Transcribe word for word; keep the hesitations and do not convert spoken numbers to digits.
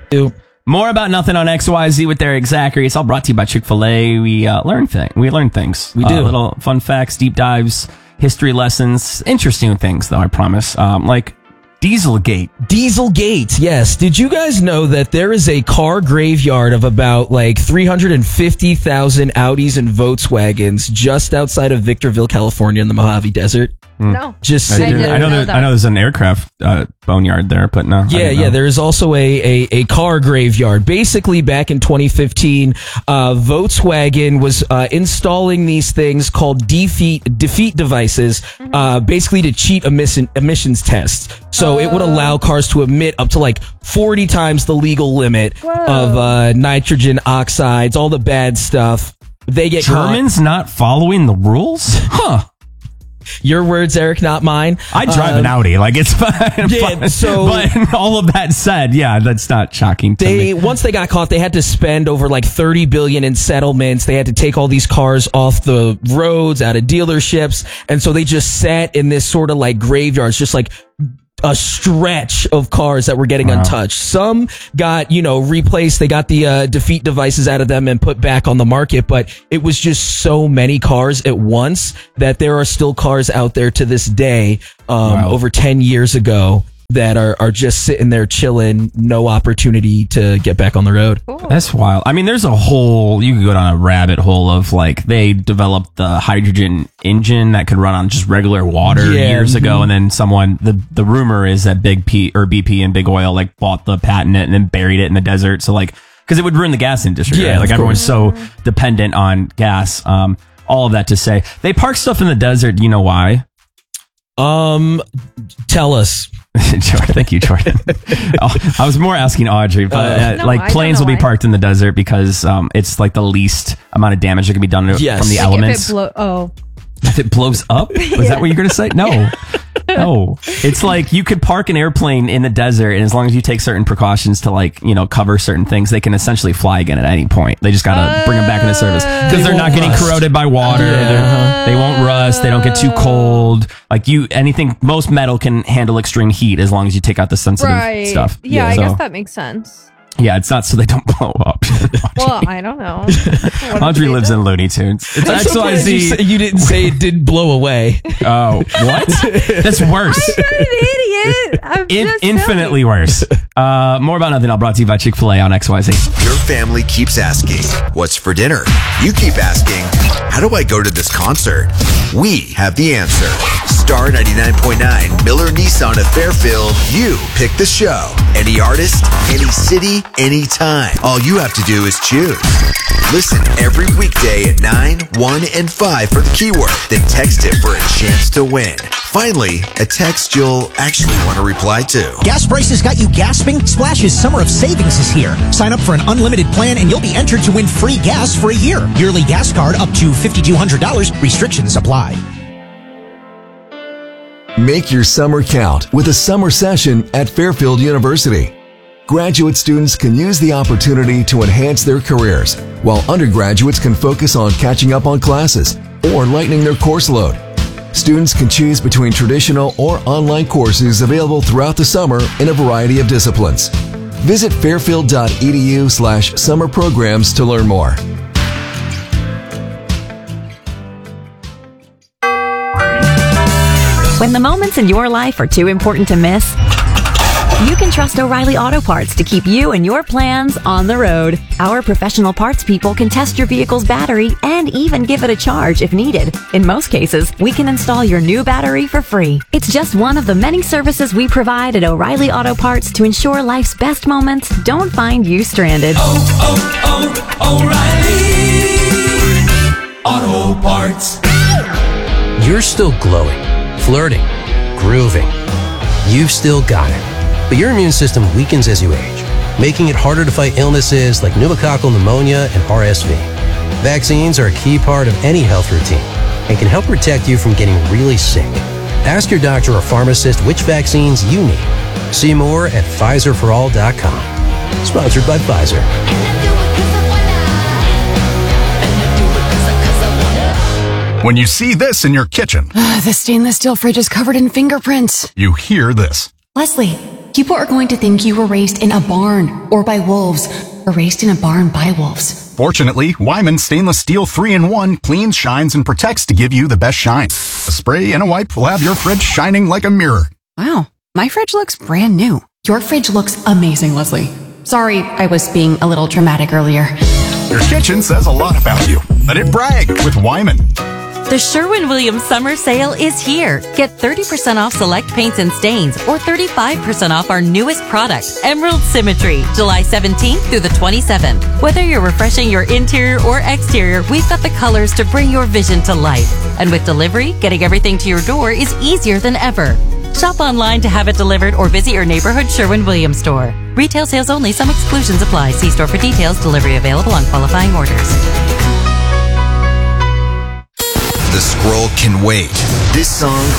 Ew. More about nothing on X Y Z with Eric Zachary. It's all brought to you by Chick-fil-A. We uh, learn things. We learn things. We do. Uh, little fun facts, deep dives, history lessons, interesting things, though, I promise. Um, like Dieselgate. Dieselgate, yes. Did you guys know that there is a car graveyard of about like three hundred fifty thousand Audis and Volkswagens just outside of Victorville, California in the Mojave Desert? No. Just I, sitting didn't- there. I know, know there, that. I know there's an aircraft uh, boneyard there, but no. I Yeah, didn't know. yeah. There is also a, a, a car graveyard. Basically, back in twenty fifteen, uh, Volkswagen was uh, installing these things called defeat defeat devices, uh, basically to cheat emission, emissions tests. So it would allow cars to emit up to like forty times the legal limit of uh, nitrogen oxides, all the bad stuff. They get caught. Germans not following the rules? Huh. Your words, Eric, not mine. I drive an Um, Audi. Like, it's fine. yeah, so- but all of that said, yeah, that's not shocking to They me. once they got caught, they had to spend over like thirty billion in settlements. They had to take all these cars off the roads, out of dealerships, and so they just sat in this sort of like graveyards, just like a stretch of cars that were getting Wow. untouched. Some got, you know, replaced. They got the uh, defeat devices out of them and put back on the market, but it was just so many cars at once that there are still cars out there to this day, um, Wow. over ten years ago, that are, are just sitting there chilling, no opportunity to get back on the road. That's wild. I mean, there's a whole, you could go down a rabbit hole of like, they developed the hydrogen engine that could run on just regular water Yeah, years ago. mhm. And then someone, the, the rumor is that Big P or B P and Big Oil like bought the patent it and then buried it in the desert. So like, cause it would ruin the gas industry. Yeah, right? Like of everyone's so dependent on gas. Um, all of that to say they park stuff in the desert. You know why? Um, tell us. Jordan, thank you, Jordan. Oh, I was more asking Audrey, but uh, No, I like don't planes know will be why. parked in the desert because um, it's like the least amount of damage that can be done Yes. from the Like Like elements. if it blow, oh, If it blows up? Was that what you're going to say? No. No. It's like you could park an airplane in the desert, and as long as you take certain precautions to, like, you know, cover certain things, they can essentially fly again at any point. They just got to bring them back into service. Because They they're not won't getting rust. corroded by water. Yeah. They're- They won't rust. They don't get too cold. Like, you, anything, most metal can handle extreme heat as long as you take out the sensitive right. stuff. Yeah, I So, guess that makes sense. yeah, it's not so they don't blow up. Well, I don't know. Audrey lives in Looney Tunes. It's I'm X so Y glad you, Z. sa- you didn't say it did blow away. Oh, what? That's worse. I'm not an idiot. I'm In- just infinitely silly. worse. Uh, more about nothing. I'll brought to you by Chick-fil-A on X Y Z. Your family keeps asking, what's for dinner? You keep asking, how do I go to this concert? We have the answer. Star ninety-nine point nine, Miller Nissan of Fairfield. You pick the show. Any artist, any city, anytime. All you have to do is choose. Listen every weekday at nine, one, and five for the keyword. Then text it for a chance to win. Finally, a text you'll actually want to reply to. Gas prices got you gasping? Splash's Summer of Savings is here. Sign up for an unlimited plan and you'll be entered to win free gas for a year. Yearly gas card up to five thousand two hundred dollars. Restrictions apply. Make your summer count with a summer session at Fairfield University. Graduate students can use the opportunity to enhance their careers, while undergraduates can focus on catching up on classes or lightening their course load. Students can choose between traditional or online courses available throughout the summer in a variety of disciplines. Visit fairfield.edu slash summer programs to learn more. When the moments in your life are too important to miss, you can trust O'Reilly Auto Parts to keep you and your plans on the road. Our professional parts people can test your vehicle's battery and even give it a charge if needed. In most cases, we can install your new battery for free. It's just one of the many services we provide at O'Reilly Auto Parts to ensure life's best moments don't find you stranded. Oh, oh, oh, O'Reilly Auto Parts. You're still glowing, flirting, grooving. You've still got it. But your immune system weakens as you age, making it harder to fight illnesses like pneumococcal pneumonia and R S V. Vaccines are a key part of any health routine and can help protect you from getting really sick. Ask your doctor or pharmacist which vaccines you need. See more at Pfizer for all dot com. Sponsored by Pfizer. When you see this in your kitchen, The stainless steel fridge is covered in fingerprints. you hear this. Leslie, people are going to think you were raised in a barn or by wolves, or raised in a barn by wolves. Fortunately, Wyman Stainless Steel three in one cleans, shines, and protects to give you the best shine. A spray and a wipe will have your fridge shining like a mirror. Wow, my fridge looks brand new. Your fridge looks amazing, Leslie. Sorry, I was being a little dramatic earlier. Your kitchen says a lot about you. Let it brag with Wyman. The Sherwin-Williams summer sale is here. Get thirty percent off select paints and stains or thirty-five percent off our newest product, Emerald Symmetry, July seventeenth through the twenty-seventh. Whether you're refreshing your interior or exterior, we've got the colors to bring your vision to life. And with delivery, getting everything to your door is easier than ever. Shop online to have it delivered or visit your neighborhood Sherwin-Williams store. Retail sales only. Some exclusions apply. See store for details. Delivery available on qualifying orders. The scroll can wait. This song